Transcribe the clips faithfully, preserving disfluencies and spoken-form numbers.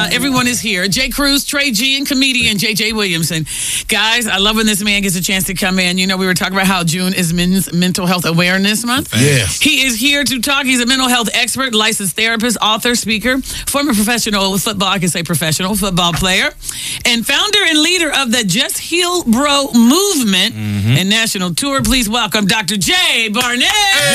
uh, everyone is here. Jay Cruz, Trey G, and comedian J J Williamson. Guys, I love when this man gets a chance to come in. You know, we were talking about how June is Men's Mental Health Awareness Month. Yes. He is here to talk. He's a mental health expert, licensed therapist, author, speaker, former professional football, I can say professional football player, and founder and leader of the Just Heal Bro movement mm-hmm. and national tour. Please welcome Doctor Jay Barnett.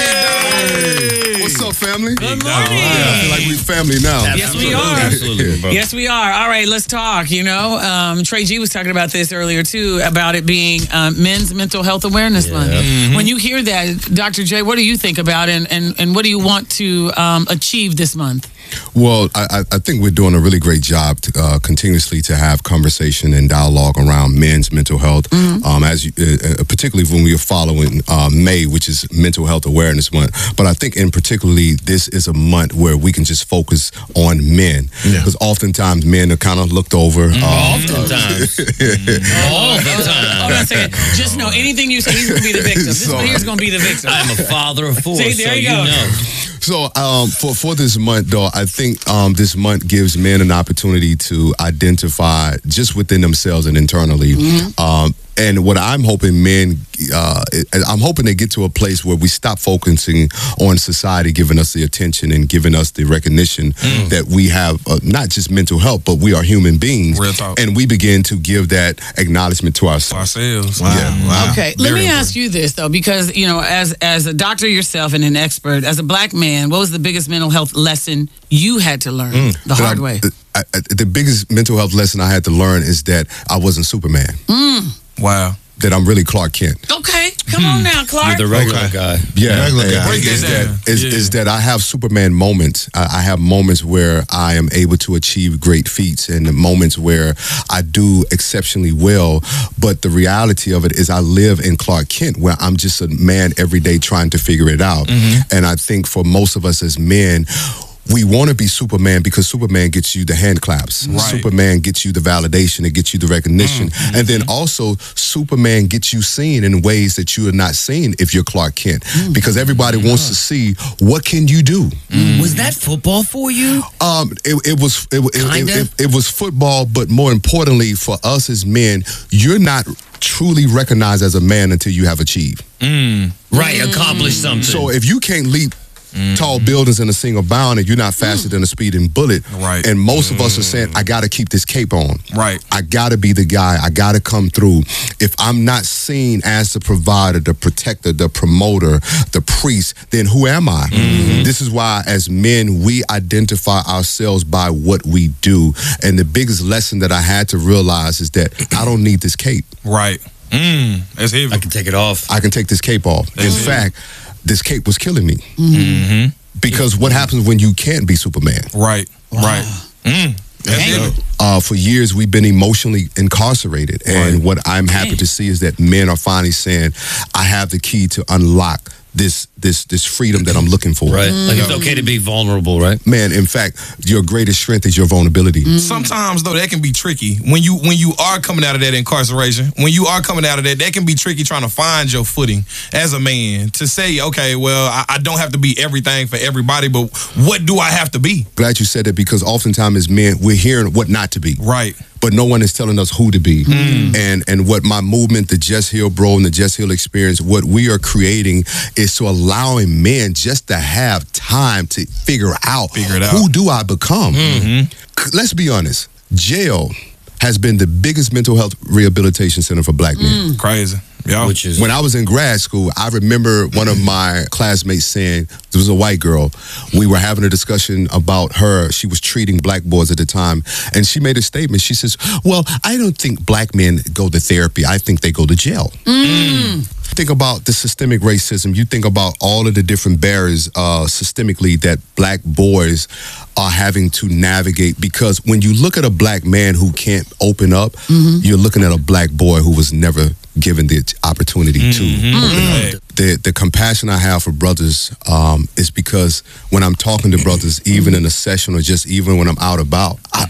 Hey. What's up, family? Good morning. Yeah, I feel like we family now. Yes, we are. Absolutely, bro. Yes, we are. All right, let's talk. You know, um, Trey G was talking about this earlier, too, about it being um, Men's Mental Health Awareness Yeah. Month. Mm-hmm. When you hear that, Doctor J, what do you think about it, and, and, and what do you want to um, achieve this month? Well, I, I think we're doing a really great job to, uh, continuously to have conversation and dialogue around men's mental health, mm-hmm. um, as you, uh, particularly when we are following uh, May, which is Mental Health Awareness Month. But I think in particularly this is a month where we can just focus on men, because yeah. oftentimes men are kind of looked over. Mm-hmm. Um, oftentimes. mm-hmm. All the time. Hold on a second. Just know anything you say, he's going to be the victim. This So- one here's going to be the victim. I'm a father of four, See, there so you you go. know. So um, for, for this month, though, I think um, this month gives men an opportunity to identify just within themselves and internally. Mm-hmm. Um, and what I'm hoping men, uh, I'm hoping they get to a place where we stop focusing on society giving us the attention and giving us the recognition mm. that we have uh, not just mental health, but we are human beings. Real talk. And we begin to give that acknowledgement to ourselves. Ourselves. Wow. Yeah. Wow. Okay, let Very me important. ask you this, though, because, you know, as as a doctor yourself and an expert, as a black man, what was the biggest mental health lesson you had to learn mm. the hard I, way? I, I, the biggest mental health lesson I had to learn is that I wasn't Superman. Mm. Wow. That I'm really Clark Kent. Okay, come on now, Clark. You're the regular Okay. guy. Yeah, Regular and- guy. and Break is that down. that is, Yeah. is that I have Superman moments. I, I have moments where I am able to achieve great feats, and the moments where I do exceptionally well. But the reality of it is, I live in Clark Kent, where I'm just a man every day trying to figure it out. Mm-hmm. And I think for most of us as men, we want to be Superman because Superman gets you the hand claps. Right. Superman gets you the validation. It gets you the recognition. Mm-hmm. And then also, Superman gets you seen in ways that you are not seen if you're Clark Kent. Mm-hmm. Because everybody wants to see, what can you do? Mm. Was that football for you? Um, it, it was it, it, Kinda? it, it, it was football, but more importantly for us as men, you're not truly recognized as a man until you have achieved. Mm. Right, accomplish something. So if you can't leap Mm-hmm. tall buildings in a single bound and you're not faster mm. than a speeding bullet, Right. and most of us are saying, I got to keep this cape on. Right. I got to be the guy. I got to come through. If I'm not seen as the provider, the protector, the promoter, the priest, then who am I? Mm-hmm. This is why as men, we identify ourselves by what we do. And the biggest lesson that I had to realize is that I don't need this cape. Right. Mm. That's heavy. I can take it off. I can take this cape off. That's In it. fact, this cape was killing me. Mm-hmm. Because what happens when you can't be Superman? Right. Right. Mm. That's heavy. Uh, for years, we've been emotionally incarcerated. And Right. what I'm happy to see is that men are finally saying, I have the key to unlock this this this freedom that I'm looking for. Right. Like it's okay to be vulnerable, right? Man, in fact, your greatest strength is your vulnerability. Sometimes though that can be tricky when you when you are coming out of that incarceration. When you are coming out of that, that can be tricky trying to find your footing as a man to say, okay, well, I, I don't have to be everything for everybody, but what do I have to be? Glad you said that, because oftentimes as men, we're hearing what not to be. Right. But no one is telling us who to be. Mm. And and what my movement, the Just Heal Bro and the Just Heal experience, what we are creating is to allowing men just to have time to figure out, Figure it out. who do I become? Mm-hmm. Let's be honest. Jail has been the biggest mental health rehabilitation center for black men. Crazy. Yeah. Which is When I was in grad school, I remember one of my classmates saying, there was a white girl, we were having a discussion about her. She was treating black boys at the time. And she made a statement. She says, well, I don't think black men go to therapy. I think they go to jail. Mm. Think about the systemic racism. You think about all of the different barriers uh, systemically that black boys are having to navigate. Because when you look at a black man who can't open up, mm-hmm. you're looking at a black boy who was never given the opportunity Mm-hmm. to open up. The, the compassion I have for brothers um, is because when I'm talking to brothers, even in a session or just even when I'm out about, I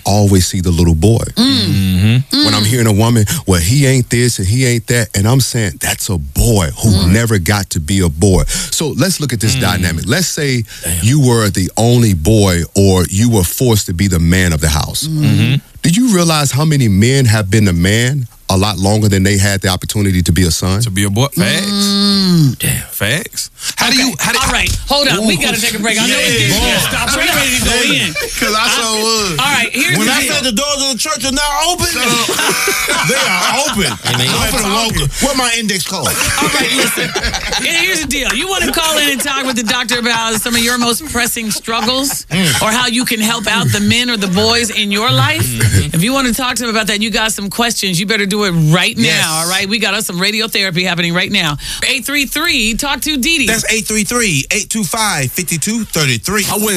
always see the little boy. Mm. When I'm hearing a woman, well, he ain't this and he ain't that, and I'm saying that's a boy who Mm. never got to be a boy. So let's look at this dynamic. Let's say you were the only boy, or you were forced to be the man of the house. Do you realize how many men have been the man a lot longer than they had the opportunity to be a son? To be a boy. Facts. Damn. Facts. How do Okay. you? How do, All right, hold on. We got to take a break. I know it's getting Yeah. stop. We're ready to go in. Because I so would. All right, here's When the I deal. said the doors of the church are now open, they are open. I'm finna walk. What my index card? All right, listen. Yeah, here's the deal. You want to call in and talk with the doctor about some of your most pressing struggles or how you can help out the men or the boys in your life? If you want to talk to them about that, you got some questions, you better do it right now, Yes. all right? We got us some radiotherapy happening right now. eight three three, talk to Dee Dee. That's eight three three, eight two five, five two three three. I went